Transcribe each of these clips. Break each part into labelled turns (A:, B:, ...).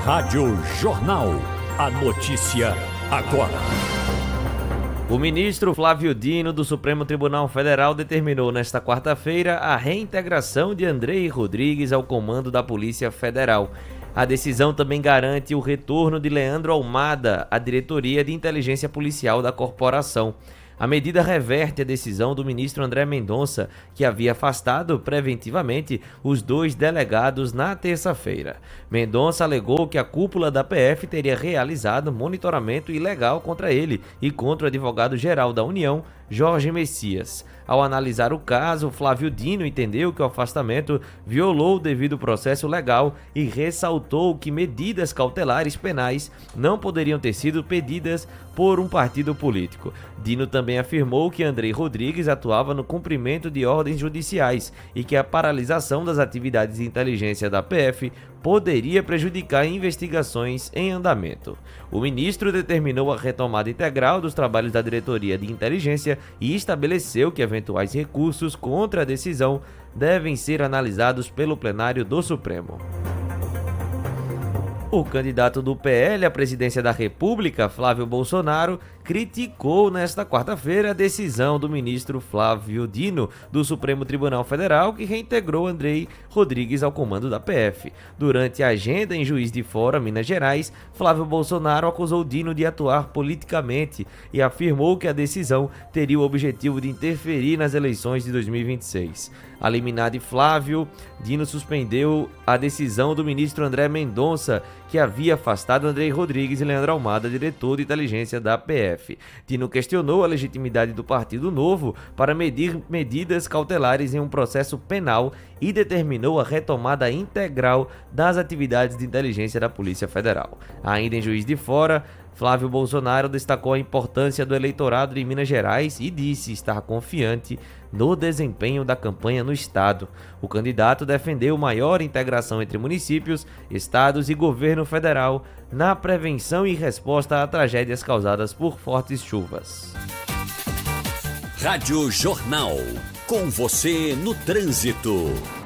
A: Rádio Jornal. A notícia agora.
B: O ministro Flávio Dino, do Supremo Tribunal Federal, determinou nesta quarta-feira a reintegração de Andrei Rodrigues ao comando da Polícia Federal. A decisão também garante o retorno de Leandro Almada à diretoria de inteligência policial da corporação. A medida reverte a decisão do ministro André Mendonça, que havia afastado preventivamente os dois delegados na terça-feira. Mendonça alegou que a cúpula da PF teria realizado monitoramento ilegal contra ele e contra o advogado-geral da União, Jorge Messias. Ao analisar o caso, Flávio Dino entendeu que o afastamento violou o devido processo legal e ressaltou que medidas cautelares penais não poderiam ter sido pedidas por um partido político. Dino também afirmou que Andrei Rodrigues atuava no cumprimento de ordens judiciais e que a paralisação das atividades de inteligência da PF poderia prejudicar investigações em andamento. O ministro determinou a retomada integral dos trabalhos da diretoria de inteligência e estabeleceu que eventuais recursos contra a decisão devem ser analisados pelo plenário do Supremo. O candidato do PL à presidência da República, Flávio Bolsonaro, criticou nesta quarta-feira a decisão do ministro Flávio Dino, do Supremo Tribunal Federal, que reintegrou Andrei Rodrigues ao comando da PF. Durante a agenda em Juiz de Fora, Minas Gerais, Flávio Bolsonaro acusou Dino de atuar politicamente e afirmou que a decisão teria o objetivo de interferir nas eleições de 2026. A liminar de Flávio, Dino suspendeu a decisão do ministro André Mendonça, que havia afastado Andrei Rodrigues e Leandro Almada, diretor de inteligência da PF. Dino questionou a legitimidade do Partido Novo para medir medidas cautelares em um processo penal e determinou a retomada integral das atividades de inteligência da Polícia Federal. Ainda em Juiz de Fora, Flávio Bolsonaro destacou a importância do eleitorado de Minas Gerais e disse estar confiante no desempenho da campanha no estado. O candidato defendeu maior integração entre municípios, estados e governo federal na prevenção e resposta a tragédias causadas por fortes chuvas.
A: Rádio Jornal. Com você no trânsito.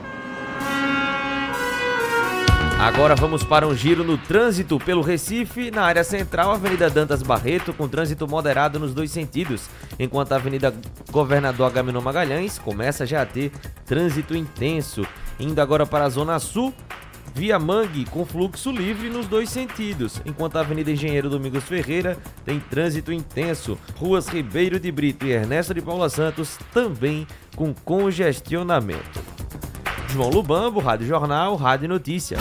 B: Agora vamos para um giro no trânsito pelo Recife. Na área central, Avenida Dantas Barreto, com trânsito moderado nos dois sentidos, enquanto a Avenida Governador Agamenon Magalhães começa já a ter trânsito intenso. Indo agora para a Zona Sul, Via Mangue com fluxo livre nos dois sentidos, enquanto a Avenida Engenheiro Domingos Ferreira tem trânsito intenso. Ruas Ribeiro de Brito e Ernesto de Paula Santos também com congestionamento. João Lubambo, Rádio Jornal, Rádio Notícia.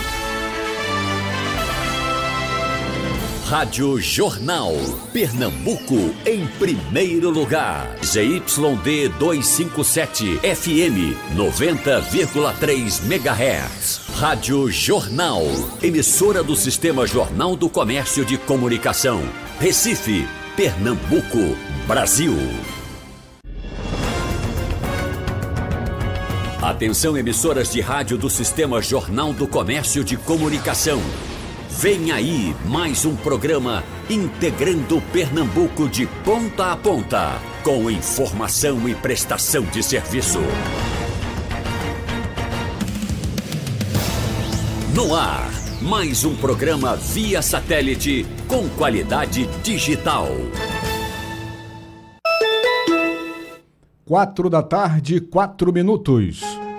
A: Rádio Jornal. Pernambuco em primeiro lugar. ZYD 257 FM 90,3 MHz. Rádio Jornal. Emissora do Sistema Jornal do Comércio de Comunicação. Recife, Pernambuco, Brasil. Atenção, emissoras de rádio do Sistema Jornal do Comércio de Comunicação. Vem aí mais um programa integrando Pernambuco de ponta a ponta, com informação e prestação de serviço. No ar, mais um programa via satélite com qualidade digital.
C: 4h, 4 minutos.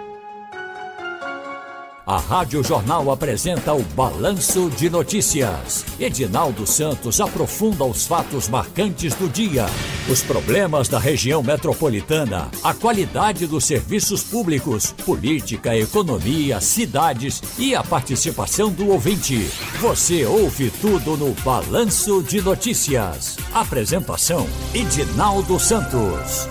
A: A Rádio Jornal apresenta o Balanço de Notícias. Edinaldo Santos aprofunda os fatos marcantes do dia, os problemas da região metropolitana, a qualidade dos serviços públicos, política, economia, cidades e a participação do ouvinte. Você ouve tudo no Balanço de Notícias. Apresentação: Edinaldo Santos.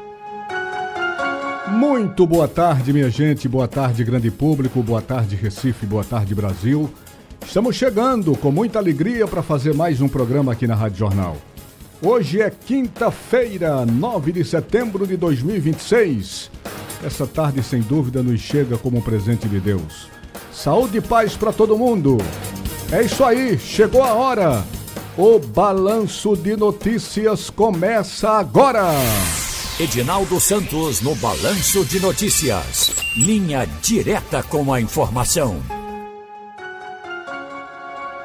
C: Muito boa tarde, minha gente, boa tarde, grande público, boa tarde, Recife, boa tarde, Brasil. Estamos chegando com muita alegria para fazer mais um programa aqui na Rádio Jornal. Hoje é quinta-feira, 9 de setembro de 2026. Essa tarde, sem dúvida, nos chega como um presente de Deus. Saúde e paz para todo mundo. É isso aí, chegou a hora. O Balanço de Notícias começa agora.
A: Edinaldo Santos no Balanço de Notícias. Linha direta com a informação.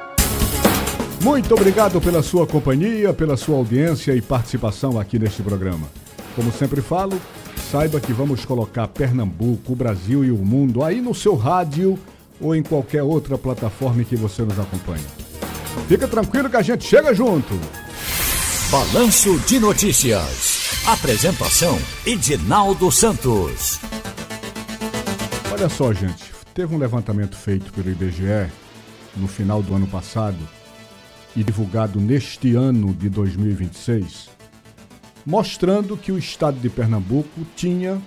C: Muito obrigado pela sua companhia, pela sua audiência e participação aqui neste programa. Como sempre falo, saiba que vamos colocar Pernambuco, o Brasil e o mundo aí no seu rádio ou em qualquer outra plataforma que você nos acompanhe. Fica tranquilo que a gente chega junto.
A: Balanço de Notícias. Apresentação: Edinaldo Santos.
C: Olha só, gente, teve um levantamento feito pelo IBGE no final do ano passado e divulgado neste ano de 2026, mostrando que o estado de Pernambuco tinha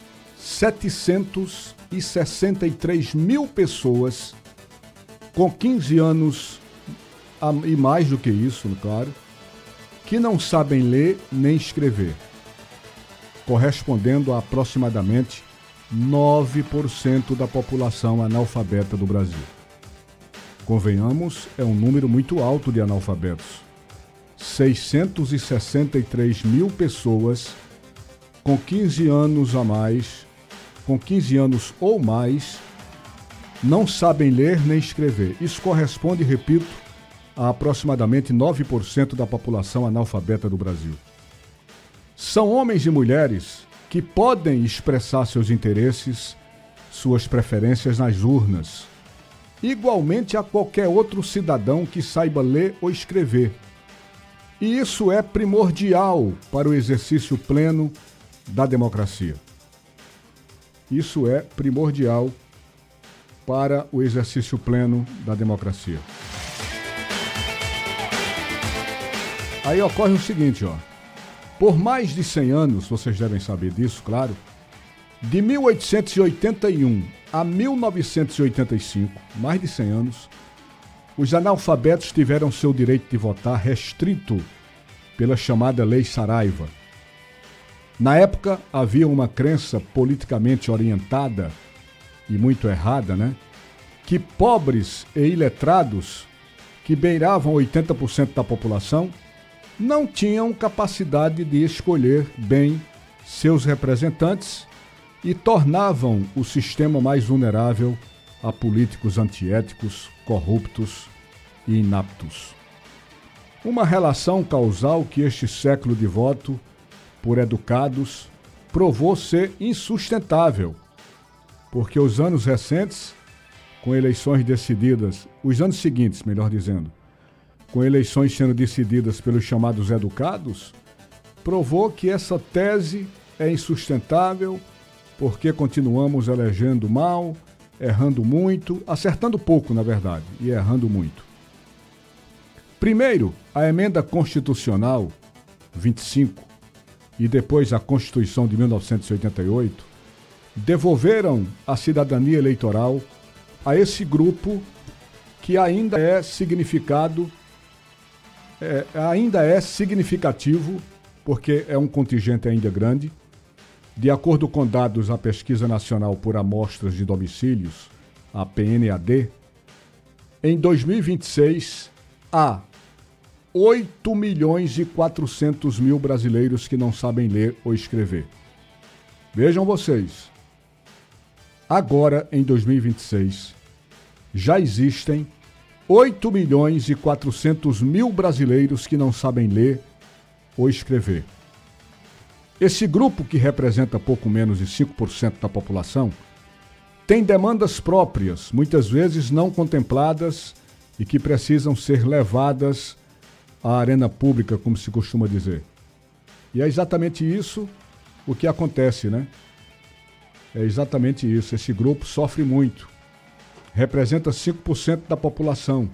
C: 763 mil pessoas com 15 anos e mais do que isso, claro, que não sabem ler nem escrever, correspondendo a aproximadamente 9% da população analfabeta do Brasil. Convenhamos, é um número muito alto de analfabetos. 663 mil pessoas com 15 anos a mais, com 15 anos ou mais, não sabem ler nem escrever. Isso corresponde, repito, a aproximadamente 9% da população analfabeta do Brasil. São homens e mulheres que podem expressar seus interesses, suas preferências nas urnas, igualmente a qualquer outro cidadão que saiba ler ou escrever. E isso é primordial para o exercício pleno da democracia. Isso é primordial para o exercício pleno da democracia. Aí ocorre o seguinte, por mais de 100 anos, vocês devem saber disso, claro, de 1881 a 1985, mais de 100 anos, os analfabetos tiveram seu direito de votar restrito pela chamada Lei Saraiva. Na época, havia uma crença politicamente orientada e muito errada, que pobres e iletrados, que beiravam 80% da população, não tinham capacidade de escolher bem seus representantes e tornavam o sistema mais vulnerável a políticos antiéticos, corruptos e inaptos. Uma relação causal que este século de voto por educados provou ser insustentável, porque os anos recentes, com eleições decididas, os anos seguintes, melhor dizendo, com eleições sendo decididas pelos chamados educados, provou que essa tese é insustentável, porque continuamos elegendo mal, errando muito, acertando pouco, na verdade, e errando muito. Primeiro, a emenda constitucional 25 e depois a Constituição de 1988 devolveram a cidadania eleitoral a esse grupo que ainda é significativo, porque é um contingente ainda grande. De acordo com dados da Pesquisa Nacional por Amostras de Domicílios, a PNAD, em 2026 há 8.400.000 brasileiros que não sabem ler ou escrever. Vejam vocês, agora em 2026 já existem 8.400.000 brasileiros que não sabem ler ou escrever. Esse grupo, que representa pouco menos de 5% da população, tem demandas próprias, muitas vezes não contempladas e que precisam ser levadas à arena pública, como se costuma dizer. E é exatamente isso o que acontece, É exatamente isso. Esse grupo sofre muito. Representa 5% da população.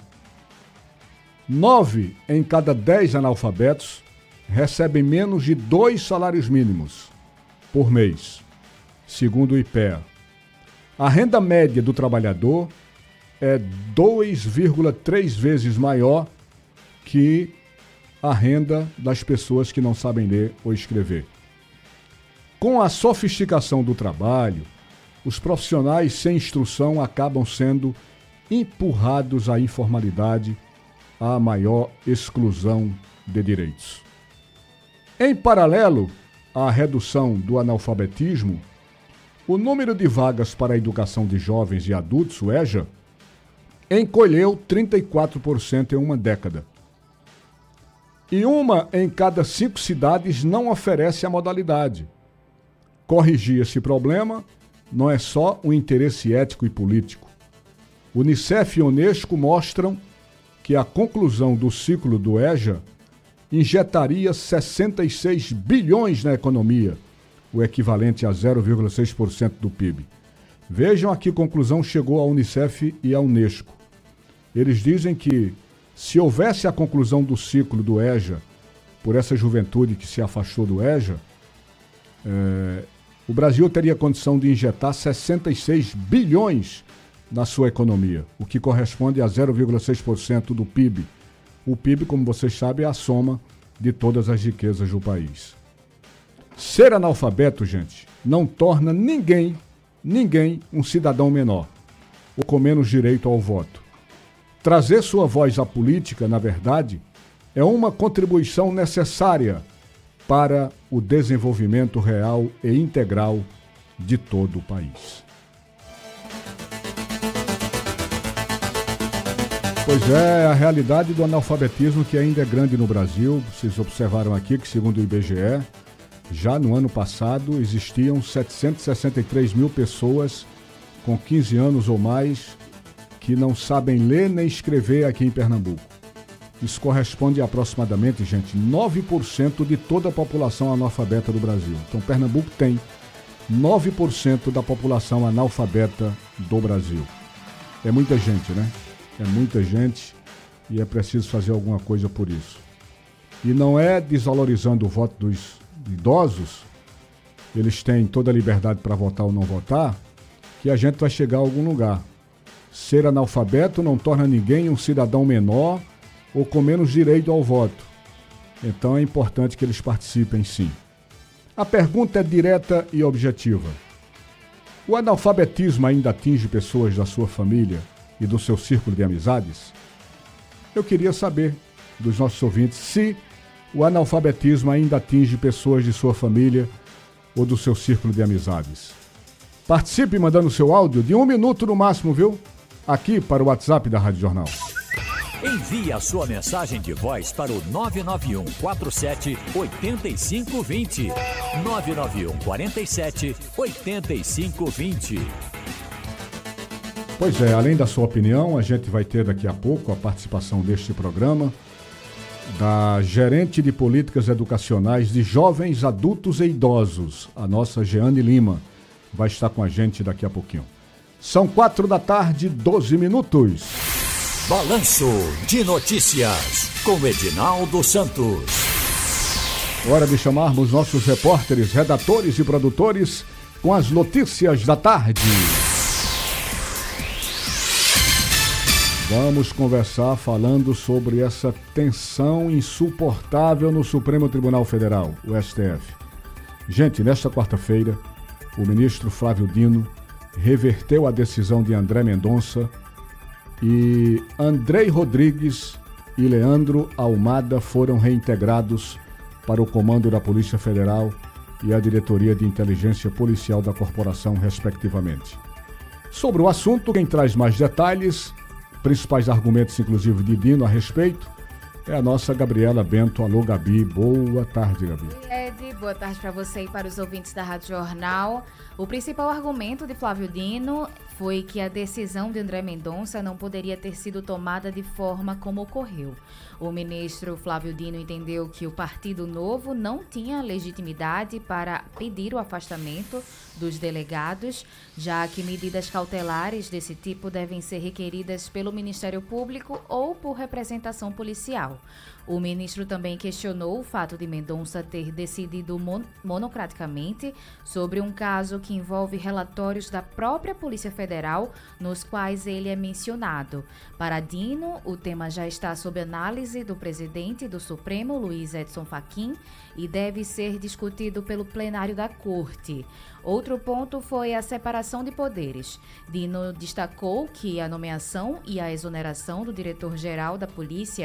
C: 9 em cada 10 analfabetos recebem menos de 2 salários mínimos por mês, segundo o IPEA. A renda média do trabalhador é 2,3 vezes maior que a renda das pessoas que não sabem ler ou escrever. Com a sofisticação do trabalho, os profissionais sem instrução acabam sendo empurrados à informalidade, à maior exclusão de direitos. Em paralelo à redução do analfabetismo, o número de vagas para a educação de jovens e adultos, o EJA, encolheu 34% em uma década. E 1 em cada 5 cidades não oferece a modalidade. Corrigir esse problema não é só um interesse ético e político. Unicef e Unesco mostram que a conclusão do ciclo do EJA injetaria 66 bilhões na economia, o equivalente a 0,6% do PIB. Vejam a que conclusão chegou a Unicef e a Unesco. Eles dizem que, se houvesse a conclusão do ciclo do EJA, por essa juventude que se afastou do EJA, o Brasil teria condição de injetar 66 bilhões na sua economia, o que corresponde a 0,6% do PIB. O PIB, como vocês sabem, é a soma de todas as riquezas do país. Ser analfabeto, gente, não torna ninguém um cidadão menor ou com menos direito ao voto. Trazer sua voz à política, na verdade, é uma contribuição necessária para o desenvolvimento real e integral de todo o país. Pois é, a realidade do analfabetismo que ainda é grande no Brasil. Vocês observaram aqui que, segundo o IBGE, já no ano passado existiam 763 mil pessoas com 15 anos ou mais que não sabem ler nem escrever aqui em Pernambuco. Isso corresponde a aproximadamente, gente, 9% de toda a população analfabeta do Brasil. Então, Pernambuco tem 9% da população analfabeta do Brasil. É muita gente, né? É muita gente e é preciso fazer alguma coisa por isso. E não é desvalorizando o voto dos idosos, eles têm toda a liberdade para votar ou não votar, que a gente vai chegar a algum lugar. Ser analfabeto não torna ninguém um cidadão menor ou com menos direito ao voto. Então é importante que eles participem, sim. A pergunta é direta e objetiva. O analfabetismo ainda atinge pessoas da sua família e do seu círculo de amizades? Eu queria saber dos nossos ouvintes se o analfabetismo ainda atinge pessoas de sua família ou do seu círculo de amizades. Participe mandando seu áudio de 1 minuto no máximo, viu? Aqui para o WhatsApp da Rádio Jornal.
A: Envie a sua mensagem de voz para o 991 47 85 20. 991 47 85 20.
C: Pois é, além da sua opinião, a gente vai ter daqui a pouco a participação deste programa da gerente de políticas educacionais de jovens, adultos e idosos, a nossa Jeane Lima, vai estar com a gente daqui a pouquinho. São 4h, 12 minutos.
A: Balanço de Notícias, com Edinaldo Santos.
C: Hora de chamarmos nossos repórteres, redatores e produtores com as notícias da tarde. Vamos conversar falando sobre essa tensão insuportável no Supremo Tribunal Federal, o STF. Gente, nesta quarta-feira, o ministro Flávio Dino reverteu a decisão de André Mendonça e Andrei Rodrigues e Leandro Almada foram reintegrados para o comando da Polícia Federal e a Diretoria de Inteligência Policial da Corporação, respectivamente. Sobre o assunto, quem traz mais detalhes, principais argumentos, inclusive, de Dino a respeito, é a nossa Gabriela Bento. Alô, Gabi. Boa tarde, Gabi.
D: Ed, boa tarde para você e para os ouvintes da Rádio Jornal. O principal argumento de Flávio Dino foi que a decisão de André Mendonça não poderia ter sido tomada de forma como ocorreu. O ministro Flávio Dino entendeu que o Partido Novo não tinha legitimidade para pedir o afastamento dos delegados, já que medidas cautelares desse tipo devem ser requeridas pelo Ministério Público ou por representação policial. O ministro também questionou o fato de Mendonça ter decidido monocraticamente sobre um caso que envolve relatórios da própria Polícia Federal, nos quais ele é mencionado. Para Dino, o tema já está sob análise do presidente do Supremo, Luiz Edson Fachin, e deve ser discutido pelo plenário da Corte. Outro ponto foi a separação de poderes. Dino destacou que a nomeação e a exoneração do diretor-geral da Polícia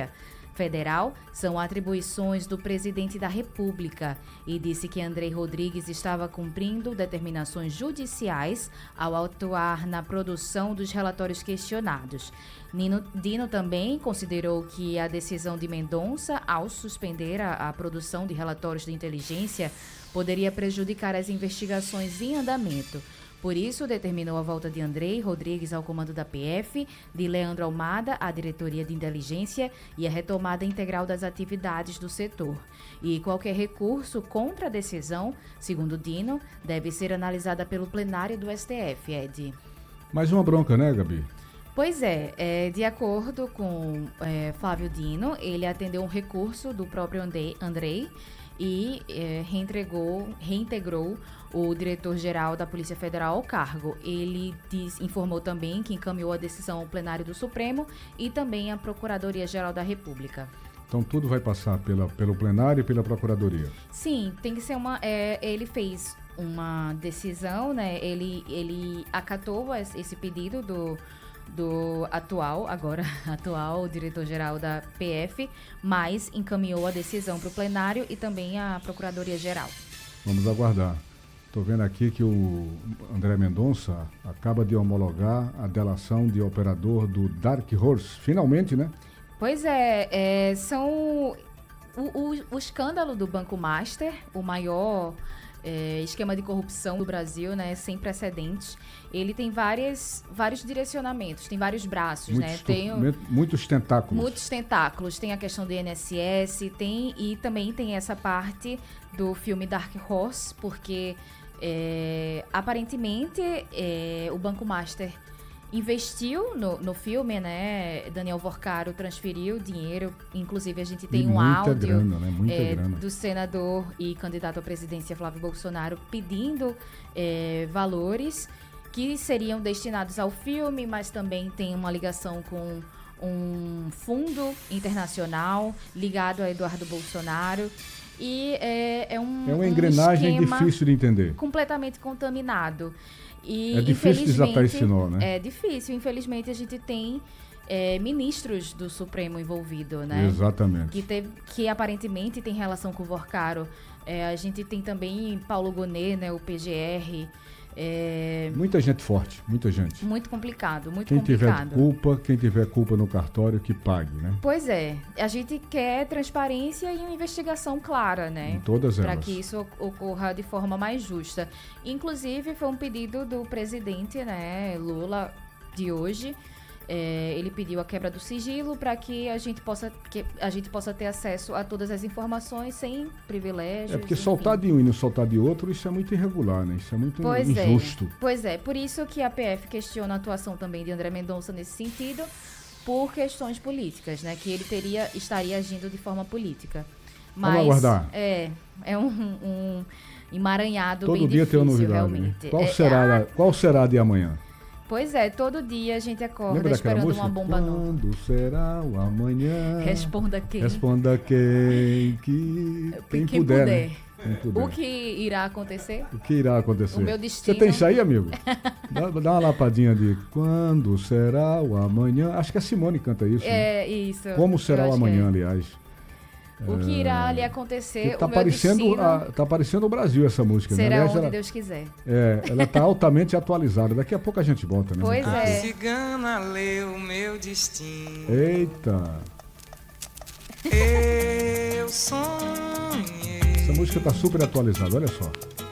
D: Federal são atribuições do presidente da República e disse que Andrei Rodrigues estava cumprindo determinações judiciais ao atuar na produção dos relatórios questionados. Dino também considerou que a decisão de Mendonça, ao suspender a produção de relatórios de inteligência, poderia prejudicar as investigações em andamento. Por isso, determinou a volta de Andrei Rodrigues ao comando da PF, de Leandro Almada à diretoria de inteligência e a retomada integral das atividades do setor. E qualquer recurso contra a decisão, segundo Dino, deve ser analisada pelo plenário do STF, Ed.
C: Mais uma bronca, né, Gabi?
D: Pois é, de acordo com Flávio Dino, ele atendeu um recurso do próprio Andrei e reintegrou o diretor-geral da Polícia Federal ao cargo. Ele informou também que encaminhou a decisão ao plenário do Supremo e também à Procuradoria-Geral da República.
C: Então tudo vai passar pelo plenário e pela Procuradoria? Sim,
D: tem que ser ele fez uma decisão, né? Ele acatou esse pedido do atual diretor-geral da PF, mas encaminhou a decisão para o plenário e também à Procuradoria-Geral.
C: Vamos aguardar. Estou vendo aqui que o André Mendonça acaba de homologar a delação de operador do Dark Horse. Finalmente, né?
D: Pois são o escândalo do Banco Master, o maior esquema de corrupção do Brasil, né, sem precedentes. Ele tem vários direcionamentos, tem vários braços,
C: muitos tentáculos.
D: Muitos tentáculos. Tem a questão do INSS, e também tem essa parte do filme Dark Horse, porque aparentemente o Banco Master investiu no filme, né? Daniel Vorcaro transferiu dinheiro, inclusive a gente tem um áudio do senador e candidato à presidência Flávio Bolsonaro pedindo valores que seriam destinados ao filme, mas também tem uma ligação com um fundo internacional ligado a Eduardo Bolsonaro. E é uma engrenagem
C: difícil de entender.
D: Completamente contaminado. E,
C: é difícil desatar esse nó, né?
D: É difícil. Infelizmente, a gente tem ministros do Supremo envolvidos, né?
C: Exatamente.
D: Que aparentemente tem relação com o Vorcaro. A gente tem também Paulo Gonet, né? O PGR.
C: Muita gente forte, muita gente.
D: Muito complicado, muito
C: quem
D: complicado.
C: Quem tiver culpa no cartório, que pague, né?
D: Pois é. A gente quer transparência e uma investigação clara, né?
C: Em todas elas.
D: Para que isso ocorra de forma mais justa. Inclusive, foi um pedido do presidente, né, Lula, de hoje. Ele pediu a quebra do sigilo para que a gente possa ter acesso a todas as informações sem privilégios.
C: Porque soltar de um e não soltar de outro, isso é muito irregular, né? Isso é muito injusto.
D: Pois é, por isso que a PF questiona a atuação também de André Mendonça nesse sentido, por questões políticas, né? Que ele estaria agindo de forma política. Mas
C: vamos aguardar.
D: É um emaranhado
C: todo
D: bem
C: dia
D: difícil,
C: tem uma novidade,
D: realmente.
C: Né? Qual será a de amanhã?
D: Pois é, todo dia a gente acorda esperando uma bomba nova.
C: Quando será o amanhã?
D: Responda quem?
C: Responda quem puder. Né? Quem puder.
D: O que irá acontecer?
C: O que irá acontecer?
D: O meu destino.
C: Você tem isso aí, amigo? dá uma lapadinha de quando será o amanhã? Acho que a Simone canta isso.
D: Isso.
C: Como será o amanhã, aliás.
D: O que irá ali acontecer,
C: tá aparecendo o Brasil essa música.
D: Será,
C: né? Aliás,
D: onde Deus quiser.
C: Ela tá altamente atualizada. Daqui a pouco a gente volta, né?
D: Pois é.
E: A cigana leu meu destino.
C: Eita.
E: Eu sonhei.
C: Essa música tá super atualizada, olha só.